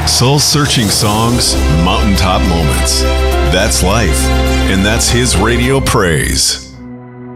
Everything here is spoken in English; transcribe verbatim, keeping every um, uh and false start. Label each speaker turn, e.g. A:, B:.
A: Soul-searching songs, mountaintop moments. That's life, and that's his radio praise.